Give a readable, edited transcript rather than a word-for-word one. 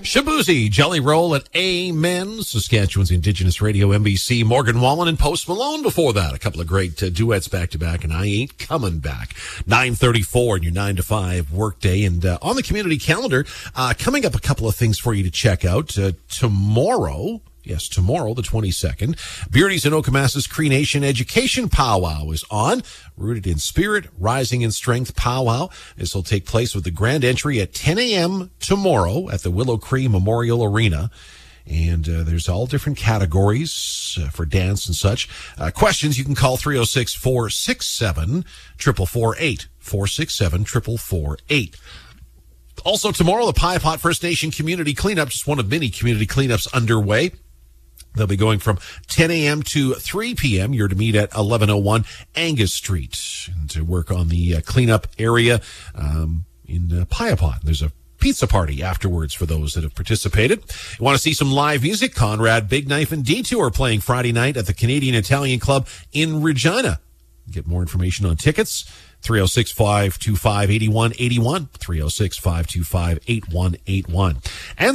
Shabuzi, Jelly Roll at Amen, Saskatchewan's Indigenous Radio, MBC, Morgan Wallen and Post Malone before that. A couple of great duets back-to-back, and I Ain't Coming Back. 9:34 in your 9 to 5 workday. And on the community calendar, coming up a couple of things for you to check out. Tomorrow, the 22nd, Beardy's and Okamasa's Cree Nation Education Powwow is on. Rooted in Spirit, Rising in Strength Powwow. This will take place with the grand entry at 10 a.m. tomorrow at the Willow Cree Memorial Arena. And there's all different categories for dance and such. Questions, you can call 306-467-4448. 467-4448. Also tomorrow, the Pie Pot First Nation Community Cleanup, just one of many community cleanups underway. They'll be going from 10 a.m. to 3 p.m. You're to meet at 1101 Angus Street and to work on the cleanup area in Piapot. There's a pizza party afterwards for those that have participated. You want to see some live music? Conrad, Big Knife, and Detour playing Friday night at the Canadian Italian Club in Regina. Get more information on tickets. 306-525-8181. 306-525-8181. And